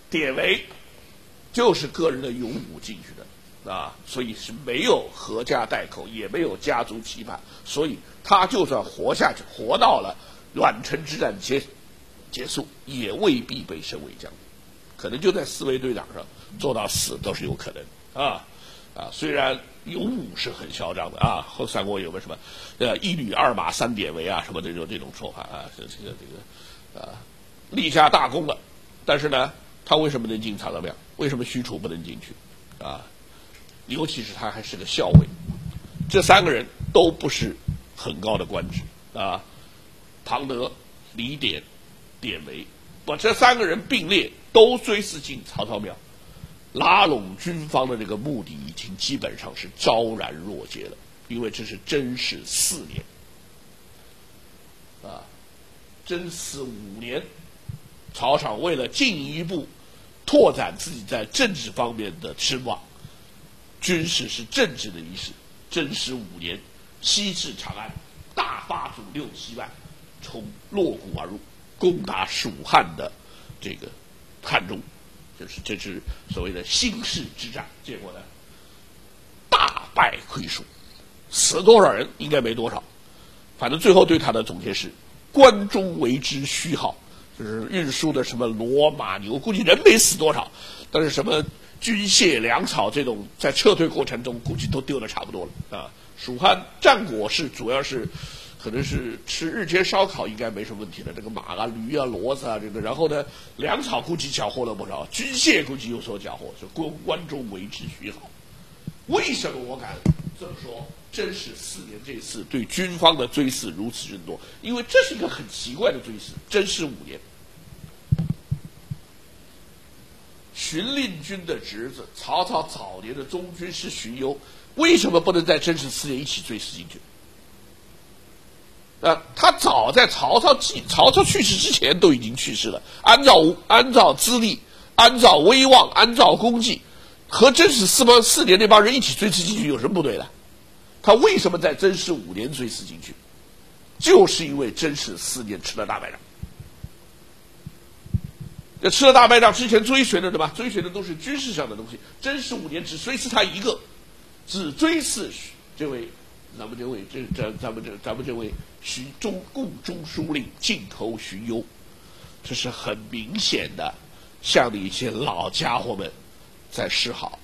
典韦就是个人的勇武进去的啊，所以是没有阖家代口，也没有家族羁绊，所以他就算活下去，活到了宛城之战结束，也未必被升为将军，可能就在侍卫队长上做到死都是有可能虽然勇武是很嚣张的啊，后三国有个什么一旅二马三典韦啊什么这种说法啊，立下大功了，但是呢，他为什么能进曹操庙？为什么许褚不能进去啊？尤其是他还是个校尉，这三个人都不是很高的官职啊。庞德、李典、典韦，把这三个人并列，都追谥进曹操庙。拉拢军方的这个目的已经基本上是昭然若揭了，因为这是甄氏4年，甄巳5年，曹操为了进一步拓展自己在政治方面的声望，军事是政治的仪式。甄巳5年，西至长安，大发卒6、7万，从洛谷而入，攻打蜀汉的这个汉中。这是所谓的兴市之战，结果呢，大败亏输，死多少人应该没多少，反正最后对他的总结是关中为之虚耗，就是运输的什么骡马牛，估计人没死多少，但是什么军械粮草这种在撤退过程中估计都丢的差不多了啊。蜀汉战果是主要是可能是吃日间烧烤应该没什么问题的，这个马啊、驴啊、骡子啊这个，然后呢，粮草估计缴获了不少，军械估计有所缴获，就关中为之虚耗。为什么我敢这么说？甄氏4年这次对军方的追谥如此之多，因为这是一个很奇怪的追谥。甄氏5年，荀令君的侄子曹操早年的中军师荀攸，为什么不能在甄氏4年一起追谥进去？他早在曹操去世之前都已经去世了，按照资历、按照威望、按照功绩，和甄氏4年那帮人一起追谥进去有什么不对的？他为什么在甄氏5年追谥进去？就是因为甄氏4年吃了大败仗。吃了大败仗之前追寻的什么？追寻的都是军事上的东西。甄氏5年只追谥他一个，只追谥这位。咱们这位共中书令进口荀攸，这是很明显的向一些老家伙们在示好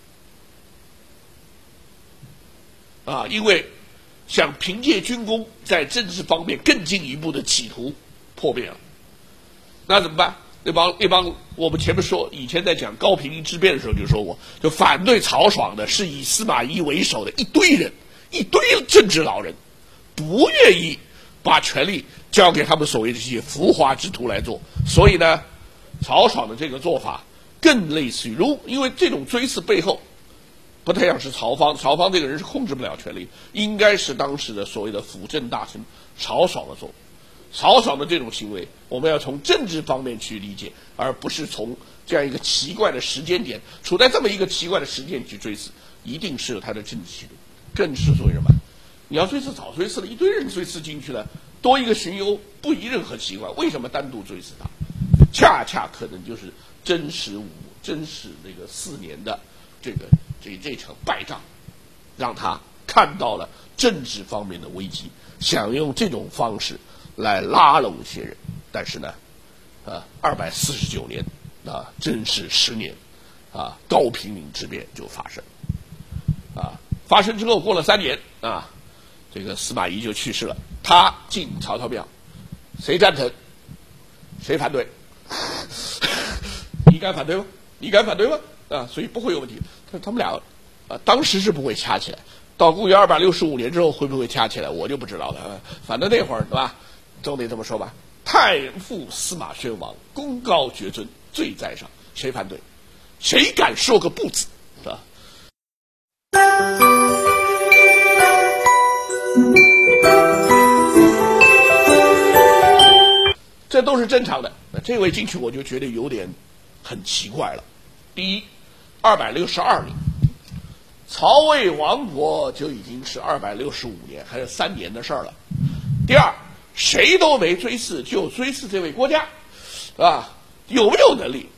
因为想凭借军功在政治方面更进一步的企图破灭了，那怎么办？那帮我们前面说，以前在讲高平陵之变的时候就说过，就反对曹爽的是以司马懿为首的一堆人。一堆政治老人不愿意把权力交给他们所谓的这些浮华之徒来做，所以呢，曹爽的这个做法更类似于因为这种追谥背后不太像是曹芳这个人是控制不了权力，应该是当时的所谓的辅政大臣曹爽的作为。曹爽的这种行为，我们要从政治方面去理解，而不是从这样一个奇怪的时间点，处在这么一个奇怪的时间去追谥，一定是有他的政治气度。更是所谓什么？你要追谥早追谥了，一堆人追谥进去了，多一个荀攸不宜任何奇怪。为什么单独追谥他？恰恰可能就是甄氏那个4年的这场败仗，让他看到了政治方面的危机，想用这种方式来拉拢一些人。但是呢，249年甄氏10年高平陵之变就发生发生之后过了3年这个司马懿就去世了，他进曹操庙，谁赞成？谁反对？你敢反对吗？你敢反对吗？所以不会有问题。他们俩当时是不会掐起来，到公元265年之后会不会掐起来，我就不知道了。反正那会儿对吧，总得这么说吧。太原父司马宣王功高爵尊，罪在上，谁反对？谁敢说个不字？是吧？这都是正常的。这位进去我就觉得有点很奇怪了。第一，262年，曹魏亡国就已经是265年，还有3年的事儿了。第二，谁都没追谥，就追谥这位国家，有没有能力？